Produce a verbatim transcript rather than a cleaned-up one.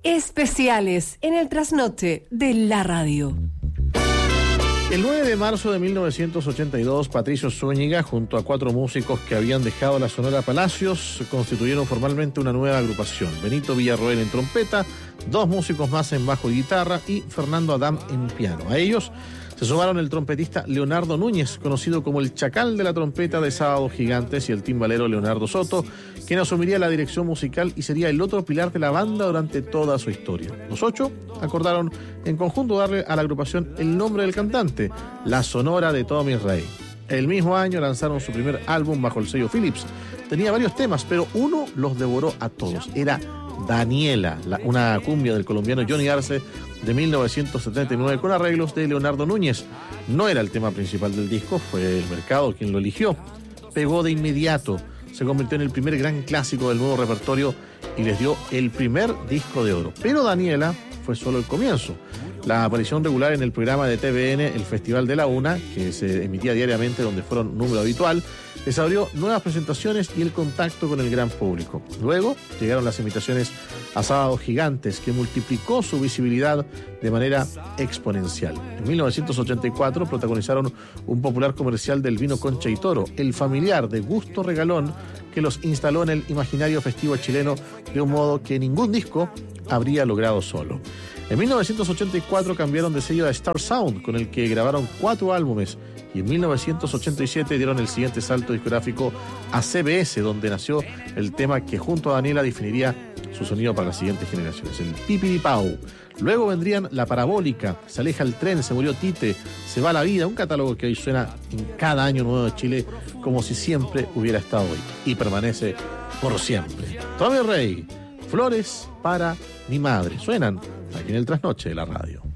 Especiales en el trasnoche de la radio. El nueve de marzo de mil novecientos ochenta y dos, Patricio Zúñiga, junto a cuatro músicos que habían dejado la Sonora Palacios, constituyeron formalmente una nueva agrupación. Benito Villarroel en trompeta, dos músicos más en bajo y guitarra y Fernando Adam en piano. A ellos se sumaron el trompetista Leonardo Núñez, conocido como el Chacal de la trompeta de Sábados Gigantes, y el timbalero Leonardo Soto, quien asumiría la dirección musical y sería el otro pilar de la banda durante toda su historia. Los ocho acordaron en conjunto darle a la agrupación el nombre del cantante, La Sonora de Tommy Rey. El mismo año lanzaron su primer álbum bajo el sello Philips. Tenía varios temas, pero uno los devoró a todos. Era Daniela, la, una cumbia del colombiano Johnny Arce de mil novecientos setenta y nueve con arreglos de Leonardo Núñez. No era el tema principal del disco, fue el mercado quien lo eligió. Pegó de inmediato, se convirtió en el primer gran clásico del nuevo repertorio y les dio el primer disco de oro. Pero Daniela fue solo el comienzo. La aparición regular en el programa de T V N, el Festival de la Una, que se emitía diariamente, donde fueron número habitual, les abrió nuevas presentaciones y el contacto con el gran público. Luego llegaron las invitaciones a Sábados Gigantes, que multiplicó su visibilidad de manera exponencial. En mil novecientos ochenta y cuatro protagonizaron un popular comercial del vino Concha y Toro, el familiar de Gusto Regalón, que los instaló en el imaginario festivo chileno de un modo que ningún disco habría logrado solo. En mil novecientos ochenta y cuatro cambiaron de sello a Star Sound, con el que grabaron cuatro álbumes, y en mil novecientos ochenta y siete dieron el siguiente salto discográfico a C B S, donde nació el tema que junto a Daniela definiría su sonido para las siguientes generaciones, el Pipiripau. Luego vendrían La Parabólica, Se aleja el tren, Se murió Tite, Se va la vida, un catálogo que hoy suena en cada año nuevo de Chile como si siempre hubiera estado hoy y permanece por siempre. Tommy Rey, Flores para mi madre, suenan aquí en el trasnoche de la radio.